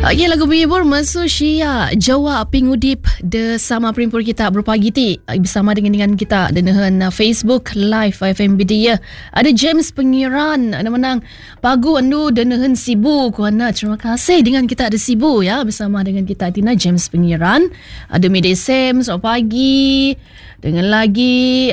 Okay, lagu menghibur masuk Syia Jawa Pingudip de sama perimpur kita berpagi ti bersama dengan kita dengan Facebook Live FMBD ya. Ada James Pengiran ada menang pagu andu dengan Sibu kuana. Terima kasih dengan kita ada Sibu ya bersama dengan kita Tina James Pengiran. Ada Midday Sam selamat pagi dengan lagi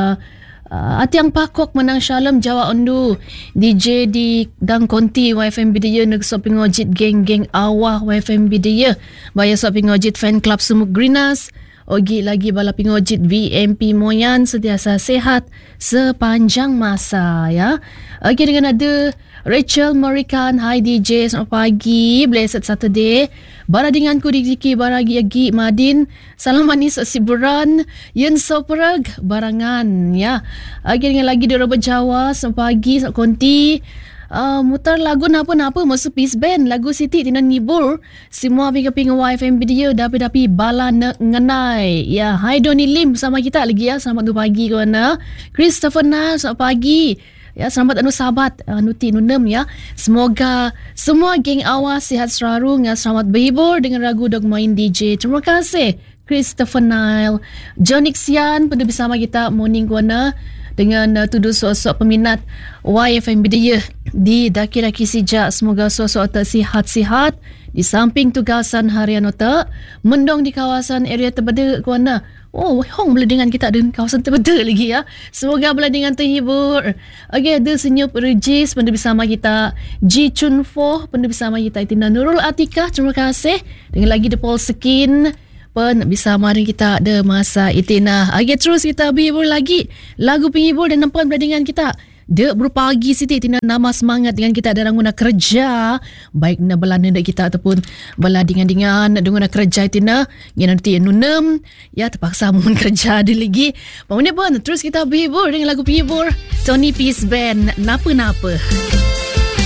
Atiang Pakok menang Shalom Jawa Undu DJ di Dang Konti YFM Bidaya Neg Soping Ojit Geng-geng Awah YFM Bidaya Baya Soping Ojit Fan Club Sumuk Grinas Ogi lagi bala pingojit VMP Moyan sentiasa sehat sepanjang masa ya. Okey dengan ada Rachel Morikan, hi DJ, selamat pagi, blessed Saturday. Bara denganku Diki Baragi Agi Madin, salam manis Siburan, Yen Soperag barangan ya. Okey dengan lagi di Robert Jawa, selamat pagi, selamat konti. Mutar lagu napa-napa masuk peace band lagu Siti Tina Nibur semua pinga-pinga YFM video dapi-dapi bala ngenai ya. Hai Doni Lim bersama kita lagi ya. Selamat pagi kawan. Christopher Nas selamat pagi ya. Selamat sahabat Nuti Nunem ya. Semoga semua geng awas sihat selalu ya. Selamat berhibur dengan lagu Dog Main DJ. Terima kasih Christopher Nile. John Ixian pada bersama kita morning kawan dengan tuduh sosok peminat YFM Bidaya di daki-daki sijak. Semoga sosok tersihat-sihat di samping tugasan harian otak mendong di kawasan area terbeda kuana. Oh, hong boleh dengan kita di kawasan terbeda lagi ya. Semoga boleh dengan terhibur. Okey, ada Senyup Regis pada bersama kita. Ji Chun Fo pada bersama kita. Tina Nurul Atikah, terima kasih. Dengan lagi The Paul Skin pun bisa mari kita ada masa itina. Okey, terus kita berhibur lagi. Lagu penghibur dan nampak dengan kita. Dek berpagi Siti Tina nama semangat dengan kita ada ranguna kerja. Baik na belanda dek kita ataupun bala dengan dengan kerja Tina. Yang nanti nunem ya terpaksa mohon kerja ada lagi. Pokoknya pun terus kita berhibur dengan lagu penghibur Tony Peace Band napa-napa.